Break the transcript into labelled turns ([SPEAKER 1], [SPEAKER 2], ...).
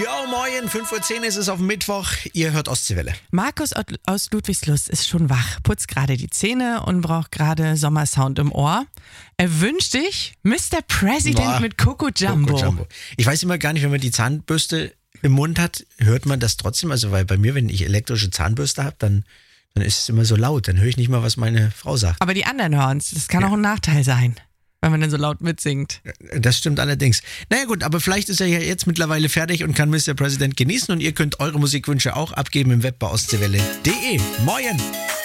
[SPEAKER 1] Jo, moin, 5:10 Uhr ist es auf Mittwoch. Ihr hört Ostseewelle.
[SPEAKER 2] Markus aus Ludwigslust ist schon wach, putzt gerade die Zähne und braucht gerade Sommersound im Ohr. Er wünscht dich Mr. President mit Coco Jumbo.
[SPEAKER 1] Coco Jumbo. Ich weiß immer gar nicht, wenn man die Zahnbürste im Mund hat, hört man das trotzdem? Also, weil bei mir, wenn ich elektrische Zahnbürste habe, dann ist es immer so laut. Dann höre ich nicht mal, was meine Frau sagt.
[SPEAKER 2] Aber die anderen hören es. Das kann auch ein Nachteil sein, wenn man dann so laut mitsingt.
[SPEAKER 1] Das stimmt allerdings. Naja gut, aber vielleicht ist er ja jetzt mittlerweile fertig und kann Mr. President genießen und ihr könnt eure Musikwünsche auch abgeben im Web bei ostseewelle.de. Moin!